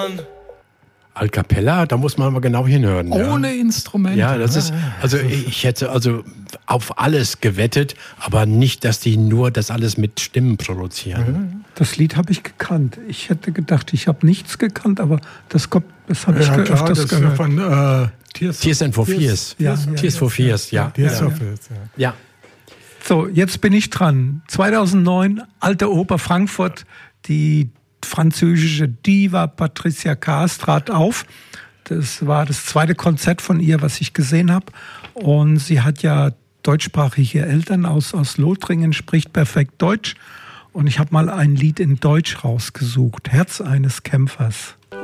hören. A cappella, da muss man mal genau hinhören. Ohne Instrumente. Ja, das ist, also ich hätte also auf alles gewettet, aber nicht, dass die nur das alles mit Stimmen produzieren. Das Lied habe ich gekannt. Ich hätte gedacht, ich habe nichts gekannt, aber das habe ich öfters gehört. Von Tears and for Fears. Tears for Fears, ja. Ja. So, jetzt bin ich dran. 2009, Alte Oper Frankfurt, die französische Diva Patricia Kaas trat auf. Das war das zweite Konzert von ihr, was ich gesehen habe. Und sie hat ja deutschsprachige Eltern aus Lothringen, spricht perfekt Deutsch. Und ich habe mal ein Lied in Deutsch rausgesucht. Herz eines Kämpfers.